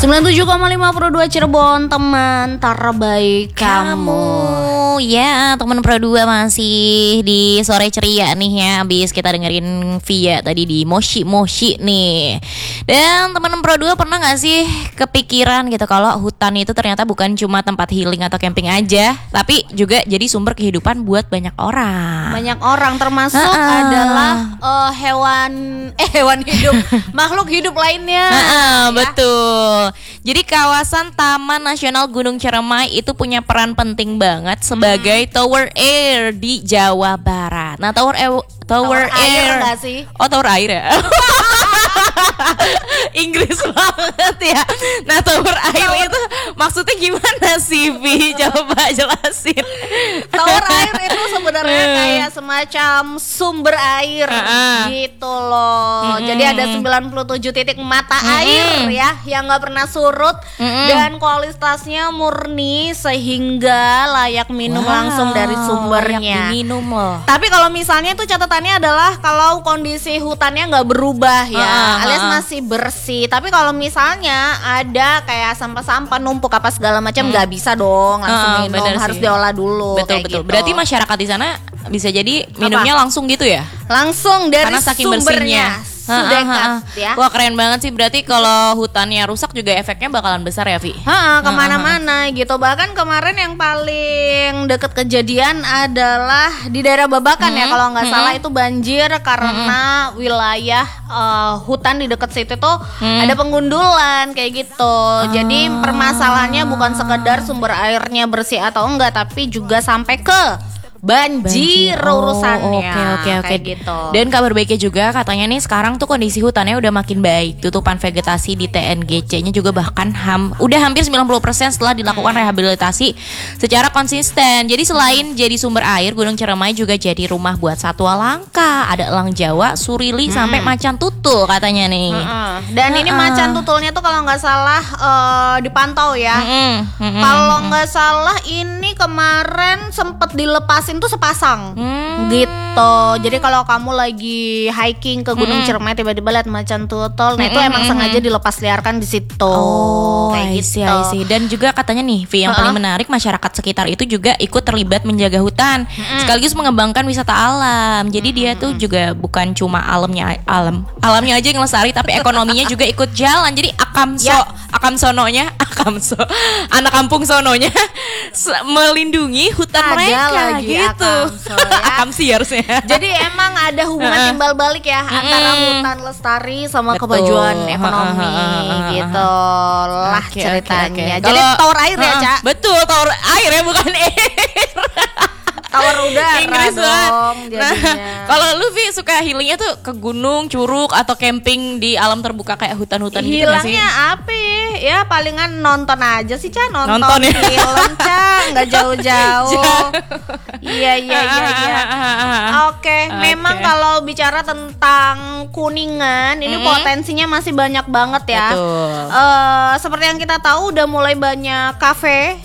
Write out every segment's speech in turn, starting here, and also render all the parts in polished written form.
97,5 Pro 2 Cirebon, teman terbaik kamu. Ya, teman Pro 2 masih di sore ceria nih ya. Habis kita dengerin Via tadi di Moshi nih. Dan teman Pro 2 pernah gak sih kepikiran gitu kalau hutan itu ternyata bukan cuma tempat healing atau camping aja, tapi juga jadi sumber kehidupan buat banyak orang. Banyak orang termasuk adalah hewan hidup, makhluk hidup lainnya. Ya. Betul. Jadi kawasan Taman Nasional Gunung Ciremai itu punya peran penting banget sebagai tower air di Jawa Barat. Nah, tower air enggak sih? Oh, tower air ya. Inggris banget ya. Nah, tower air itu maksudnya gimana sih, Vi? Coba jelasin. Tower air itu sebenarnya kayak semacam sumber air gitu loh. Jadi ada 97 titik mata air ya yang nggak pernah surut dan kualitasnya murni sehingga layak minum langsung dari sumbernya. Layak diminum loh. Tapi kalau misalnya itu catatannya adalah kalau kondisi hutannya nggak berubah ya, alias masih bersih. Tapi kalau misalnya ada kayak sampah-sampah numpuk apa segala macam nggak bisa dong langsung minum, harus diolah dulu. Betul. Gitu. Berarti masyarakat di sana bisa jadi minumnya langsung gitu ya? Langsung dari karena saking sumbernya. bersihnya. Ya. Wah, keren banget sih. Berarti kalau hutannya rusak juga efeknya bakalan besar ya, Vi? Kemana-mana gitu. Bahkan kemarin yang paling deket kejadian adalah di daerah Babakan ya, kalau nggak salah itu banjir karena wilayah hutan di dekat situ tuh ada penggundulan kayak gitu. Jadi permasalahannya bukan sekedar sumber airnya bersih atau enggak, tapi juga sampai ke banjir urusannya. Oke. Gitu. Dan kabar baiknya juga katanya nih sekarang tuh kondisi hutannya udah makin baik. Tutupan vegetasi di TNGC-nya juga bahkan udah hampir 90% setelah dilakukan rehabilitasi secara konsisten. Jadi selain jadi sumber air, Gunung Ciremai juga jadi rumah buat satwa langka. Ada elang Jawa, surili sampai macan tutul katanya nih. Dan ini macan tutulnya tuh kalau nggak salah dipantau ya. Kalau nggak salah ini kemarin sempet dilepas tuh sepasang gitu. Jadi kalau kamu lagi hiking ke Gunung Ciremai tiba-tiba lihat macan tutul, nah itu emang sengaja dilepas liarkan di situ. Kayak gitu. Dan juga katanya nih, Vi, yang paling menarik masyarakat sekitar itu juga ikut terlibat menjaga hutan, sekaligus mengembangkan wisata alam. Jadi dia tuh juga bukan cuma alamnya aja yang lestari, tapi ekonominya juga ikut jalan. Jadi anak kampung sononya melindungi hutan mereka gitu. Akamsi harusnya. Jadi emang ada hubungan timbal balik ya antara hutan lestari sama kemajuan ekonomi gitu lah ceritanya. Jadi tower air ya, Ca? Betul, tower air ya, bukan air. Tower udara Inggris dong jadinya. Nah, kalau lu, Vi, suka healingnya tuh ke gunung, curug, atau camping di alam terbuka kayak hutan-hutan gitu gak sih? Hilangnya apa ya? Palingan nonton aja sih, Ca. Nonton ya? Film, Ca. Nggak jauh-jauh. Iya. Oke, memang kalau bicara tentang Kuningan ini potensinya masih banyak banget ya. Seperti yang kita tahu udah mulai banyak kafe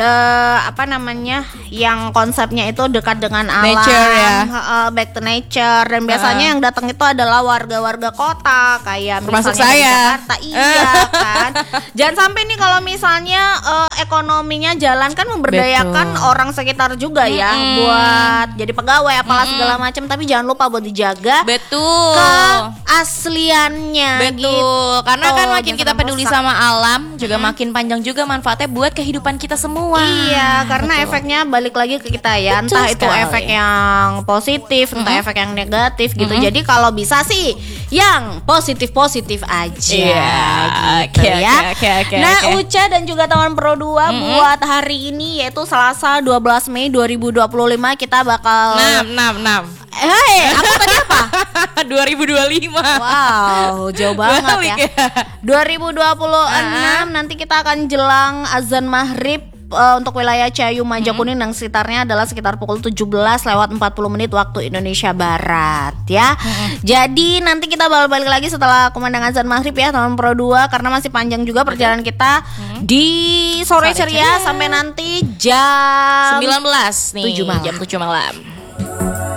yang konsepnya itu dekat dengan alam, nature ya, back to nature. Dan biasanya yang datang itu adalah warga-warga kota kayak termasuk misalnya saya. di Jakarta, iya kan. Jangan sampai nih kalau misalnya ekonominya jalan kan memberdayakan orang sekitar juga ya, buat jadi pegawai apalah segala macam. Tapi jangan lupa buat dijaga keasliannya. Betul. Karena kan makin kita peduli sama alam, juga makin panjang juga manfaatnya buat kehidupan kita semua. Iya, karena efeknya balik lagi ke kita ya. Entah itu efek yang positif, entah efek yang negatif gitu. Jadi kalau bisa sih yang positif-positif aja gitu ya. Nah, Uca dan juga teman Pro 2 buat hari ini yaitu Selasa 12 Mei 2025 kita bakal 6. Aku tadi apa? 2025. Wow, jauh banget ya. 2026 nanti kita akan jelang azan maghrib untuk wilayah Ciayu, Majakuning dan sekitarnya adalah sekitar pukul 17:40 waktu Indonesia Barat ya. Jadi nanti kita balik lagi setelah kumandang azan maghrib ya teman Pro 2, karena masih panjang juga perjalanan kita di sore ceria sampai nanti jam 19 nih, 7 malam. jam 7 malam.